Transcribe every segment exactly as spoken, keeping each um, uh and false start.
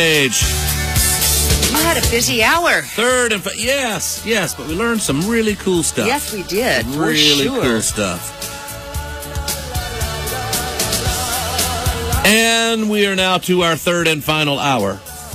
Page. You had a busy hour. Third and fi- yes, yes, but we learned some really cool stuff. Yes, we did. For Really sure. cool stuff. And we are now to our third and final hour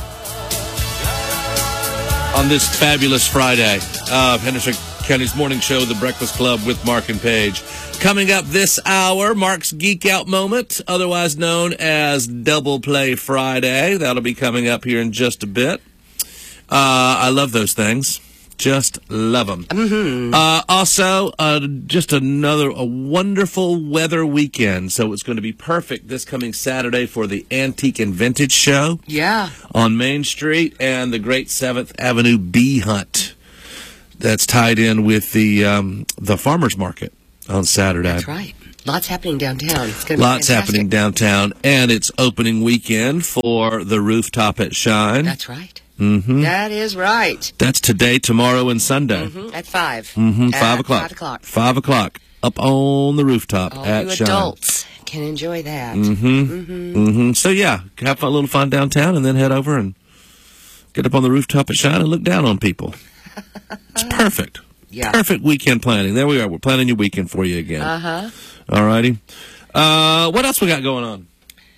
on this fabulous Friday of Henderson County's morning show, The Breakfast Club with Mark and Paige. Coming up this hour, Mark's Geek Out Moment, otherwise known as Double Play Friday. That'll be coming up here in just a bit. Uh, I love those things. Just love them. Mm-hmm. Uh, also, uh, just another a wonderful weather weekend. So it's going to be perfect this coming Saturday for the Antique and Vintage Show. Yeah. On Main Street and the Great Seventh Avenue Bee Hunt. That's tied in with the um, the Farmers Market on Saturday. That's right. Lots happening downtown. It's gonna Lots be fantastic. happening downtown, and it's opening weekend for the Rooftop at Shine. That's right. Mm-hmm. That is right. That's today, tomorrow, and Sunday. Mm-hmm. At five. Mm-hmm. At Five o'clock. Five o'clock. Five o'clock. Up on the rooftop All at you Shine. adults can enjoy that. Mm-hmm. Mm-hmm. Mm-hmm. So yeah, have a little fun downtown, and then head over and get up on the rooftop at Shine and look down on people. It's perfect. Yeah. Perfect weekend planning. There we are. We're planning your weekend for you again. Uh-huh. All righty. Uh, what else we got going on?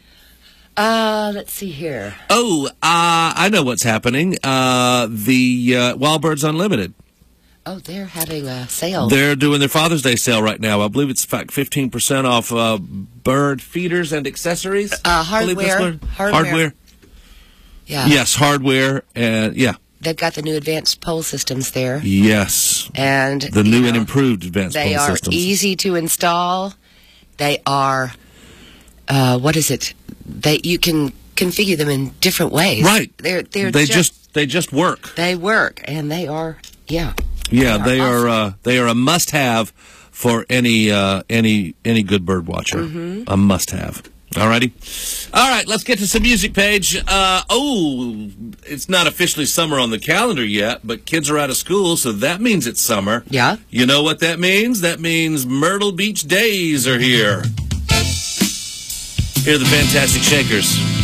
Uh, let's see here. Oh, uh, I know what's happening. Uh, the uh, Wild Birds Unlimited. Oh, they're having a sale. They're doing their Father's Day sale right now. I believe it's in fact fifteen percent off uh, bird feeders and accessories. Uh, I believe that's hardware. what- Hardware. Hardware. Yeah. Yes, hardware. And yeah. They've got the new advanced pole systems there. Yes. And The you new know, and improved advanced They pole are systems. easy to install. They are, uh, what is it? They you can configure them in different ways. Right. They're they're They just, just they just work. they work, and they are yeah. Yeah, They they are are uh, they are a must-have for any uh, any any good bird watcher. Mm-hmm. A must-have. Alrighty. All right, let's get to some music, Paige. Uh, oh, it's not officially summer on the calendar yet, but kids are out of school, so that means it's summer. Yeah. You know what that means? That means Myrtle Beach days are here. Here are the Fantastic Shakers.